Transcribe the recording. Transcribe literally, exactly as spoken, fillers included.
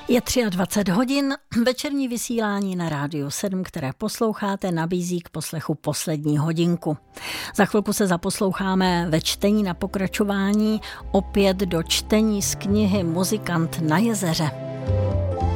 Je dvacet tři hodin, večerní vysílání na Rádiu sedm, které posloucháte, nabízí k poslechu poslední hodinku. Za chvilku se zaposloucháme ve čtení na pokračování opět do čtení z knihy Muzikant na jezeře.